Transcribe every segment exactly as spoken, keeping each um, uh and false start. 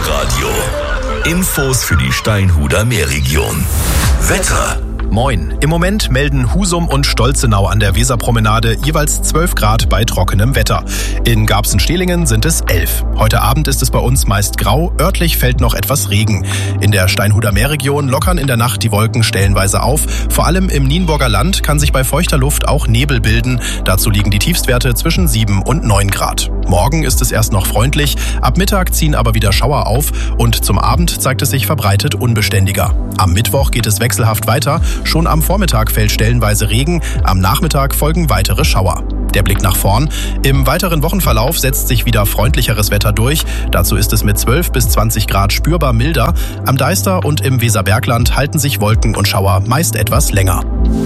Meerradio. Infos für die Steinhuder Meerregion. Wetter. Moin. Im Moment melden Husum und Stolzenau an der Weserpromenade jeweils zwölf Grad bei trockenem Wetter. In Garbsen-Stehlingen sind es elf. Heute Abend ist es bei uns meist grau, örtlich fällt noch etwas Regen. In der Steinhuder Meerregion lockern in der Nacht die Wolken stellenweise auf. Vor allem im Nienburger Land kann sich bei feuchter Luft auch Nebel bilden. Dazu liegen die Tiefstwerte zwischen sieben und neun Grad. Morgen ist es erst noch freundlich, ab Mittag ziehen aber wieder Schauer auf und zum Abend zeigt es sich verbreitet unbeständiger. Am Mittwoch geht es wechselhaft weiter. Schon am Vormittag fällt stellenweise Regen, am Nachmittag folgen weitere Schauer. Der Blick nach vorn. Im weiteren Wochenverlauf setzt sich wieder freundlicheres Wetter durch. Dazu ist es mit zwölf bis zwanzig Grad spürbar milder. Am Deister und im Weserbergland halten sich Wolken und Schauer meist etwas länger.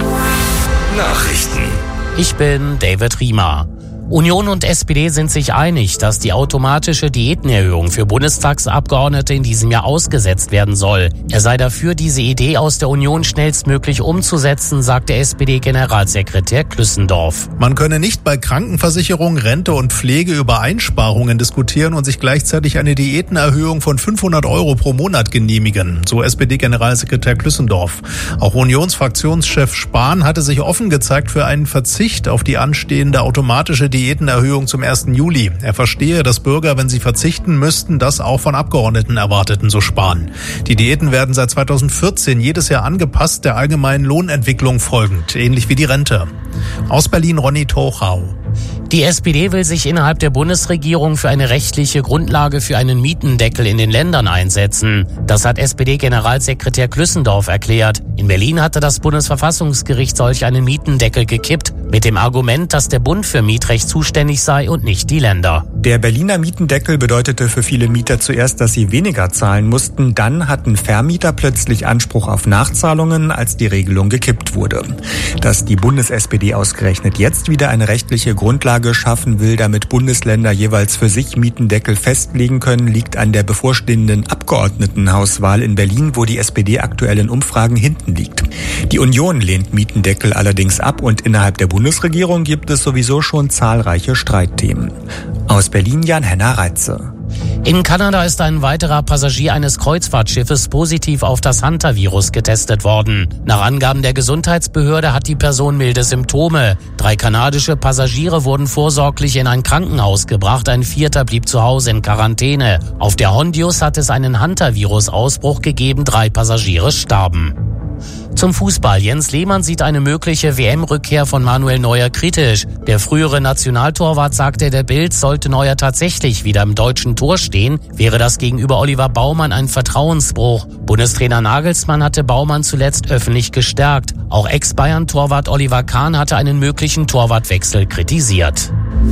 Nachrichten. Ich bin David Riemer. Union und S P D sind sich einig, dass die automatische Diätenerhöhung für Bundestagsabgeordnete in diesem Jahr ausgesetzt werden soll. Er sei dafür, diese Idee aus der Union schnellstmöglich umzusetzen, sagte S P D-Generalsekretär Klüssendorf. Man könne nicht bei Krankenversicherung, Rente und Pflege über Einsparungen diskutieren und sich gleichzeitig eine Diätenerhöhung von fünfhundert Euro pro Monat genehmigen, so S P D-Generalsekretär Klüssendorf. Auch Unionsfraktionschef Spahn hatte sich offen gezeigt für einen Verzicht auf die anstehende automatische Diätenerhöhung zum ersten Juli. Er verstehe, dass Bürger, wenn sie verzichten müssten, das auch von Abgeordneten erwarteten, so Spahn. Die Diäten werden seit zweitausendvierzehn jedes Jahr angepasst, der allgemeinen Lohnentwicklung folgend, ähnlich wie die Rente. Aus Berlin Ronny Tochau. Die S P D will sich innerhalb der Bundesregierung für eine rechtliche Grundlage für einen Mietendeckel in den Ländern einsetzen. Das hat S P D-Generalsekretär Klüssendorf erklärt. In Berlin hatte das Bundesverfassungsgericht solch einen Mietendeckel gekippt, mit dem Argument, dass der Bund für Mietrecht zuständig sei und nicht die Länder. Der Berliner Mietendeckel bedeutete für viele Mieter zuerst, dass sie weniger zahlen mussten. Dann hatten Vermieter plötzlich Anspruch auf Nachzahlungen, als die Regelung gekippt wurde. Dass die Bundes-S P D ausgerechnet jetzt wieder eine rechtliche Grundlage schaffen will, damit Bundesländer jeweils für sich Mietendeckel festlegen können, liegt an der bevorstehenden Abgeordnetenhauswahl in Berlin, wo die S P D aktuell in Umfragen hinten liegt. Die Union lehnt Mietendeckel allerdings ab und innerhalb der Bundesregierung gibt es sowieso schon zahlreiche Streitthemen. Aus Berlin Jan-Henner Reitze. In Kanada ist ein weiterer Passagier eines Kreuzfahrtschiffes positiv auf das Hunter-Virus getestet worden. Nach Angaben der Gesundheitsbehörde hat die Person milde Symptome. Drei kanadische Passagiere wurden vorsorglich in ein Krankenhaus gebracht, ein vierter blieb zu Hause in Quarantäne. Auf der Hondius hat es einen Hunter-Virus-Ausbruch gegeben, drei Passagiere starben. Zum Fußball. Jens Lehmann sieht eine mögliche W M-Rückkehr von Manuel Neuer kritisch. Der frühere Nationaltorwart sagte der Bild, sollte Neuer tatsächlich wieder im deutschen Tor stehen, wäre das gegenüber Oliver Baumann ein Vertrauensbruch. Bundestrainer Nagelsmann hatte Baumann zuletzt öffentlich gestärkt. Auch Ex-Bayern-Torwart Oliver Kahn hatte einen möglichen Torwartwechsel kritisiert.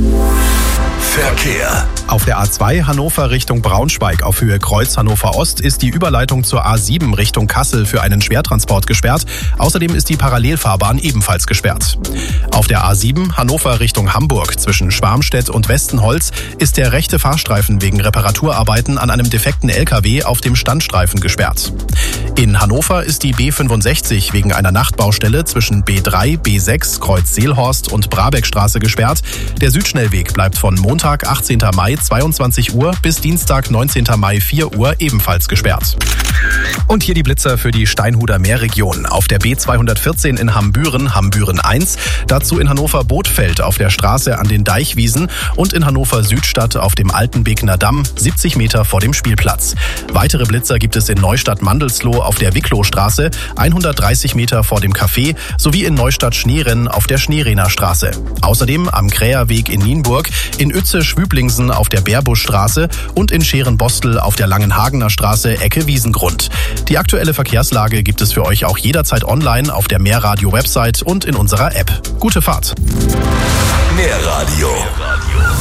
Verkehr. Auf der A zwei Hannover Richtung Braunschweig auf Höhe Kreuz Hannover Ost ist die Überleitung zur A sieben Richtung Kassel für einen Schwertransport gesperrt. Außerdem ist die Parallelfahrbahn ebenfalls gesperrt. Auf der A sieben Hannover Richtung Hamburg zwischen Schwarmstedt und Westenholz ist der rechte Fahrstreifen wegen Reparaturarbeiten an einem defekten L K W auf dem Standstreifen gesperrt. In Hannover ist die B fünfundsechzig wegen einer Nachtbaustelle zwischen B drei, B sechs, Kreuz Seelhorst und Brabeckstraße gesperrt. Der Südschnellweg bleibt von Montag, achtzehnten Mai, zweiundzwanzig Uhr bis Dienstag, neunzehnten Mai, vier Uhr ebenfalls gesperrt. Und hier die Blitzer für die Steinhuder Meerregion. Auf der B zweihundertvierzehn in Hambüren, Hambüren eins, dazu in Hannover Bothfeld auf der Straße an den Deichwiesen und in Hannover Südstadt auf dem alten Bekener Damm, siebzig Meter vor dem Spielplatz. Weitere Blitzer gibt es in Neustadt-Mandelsloh auf der Wicklowstraße, hundertdreißig Meter vor dem Café, sowie in Neustadt-Schneerenn auf der Schneerenner Straße. Außerdem am Kräherweg in Nienburg, in Uetze-Schwüblingsen auf der Bärbuschstraße und in Scherenbostel auf der Langenhagener Straße Ecke Wiesengrund. Die aktuelle Verkehrslage gibt es für euch auch jederzeit online auf der Meerradio-Website und in unserer App. Gute Fahrt! Meerradio.